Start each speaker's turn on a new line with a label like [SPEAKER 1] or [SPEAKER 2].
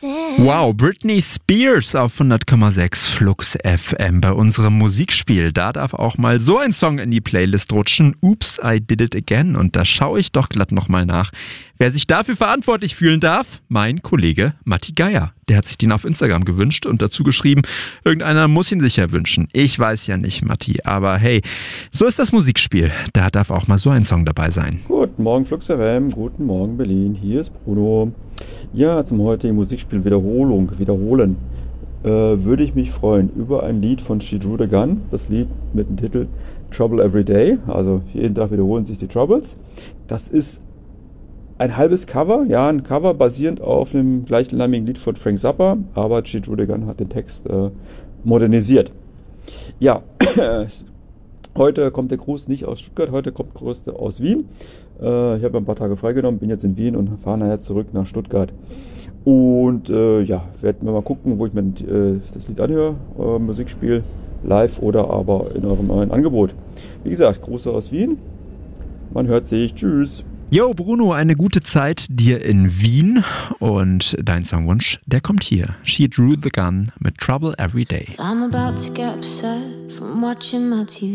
[SPEAKER 1] Wow, Britney Spears auf 100,6 Flux FM bei unserem Musikspiel. Da darf auch mal so ein Song in die Playlist rutschen. Oops, I Did It Again. Und da schaue ich doch glatt nochmal nach. Wer sich dafür verantwortlich fühlen darf? Mein Kollege Matti Geier. Der hat sich den auf Instagram gewünscht und dazu geschrieben, irgendeiner muss ihn sicher wünschen. Ich weiß ja nicht, Matti, aber hey, so ist das Musikspiel. Da darf auch mal so ein Song dabei sein.
[SPEAKER 2] Guten Morgen Flux FM, guten Morgen Berlin, hier ist Bruno. Ja, zum heutigen Musikspiel wiederholen, würde ich mich freuen über ein Lied von She Drew the Gun, das Lied mit dem Titel Trouble Every Day, also jeden Tag wiederholen sich die Troubles. Das ist ein halbes Cover, ja, ein Cover basierend auf einem gleichnamigen Lied von Frank Zappa, aber She Drew the Gun hat den Text modernisiert. Ja, heute kommt der Gruß nicht aus Stuttgart, heute kommt der Gruß aus Wien. Ich habe mir ein paar Tage freigenommen, bin jetzt in Wien und fahre nachher zurück nach Stuttgart. Und werden wir mal gucken, wo ich mir das Lied anhöre, Musikspiel, live oder aber in eurem neuen Angebot. Wie gesagt, Grüße aus Wien, man hört sich, tschüss.
[SPEAKER 1] Yo Bruno, eine gute Zeit dir in Wien und dein Songwunsch, der kommt hier. She Drew the Gun mit Trouble Every Day.
[SPEAKER 3] I'm about to get upset from watching my TV.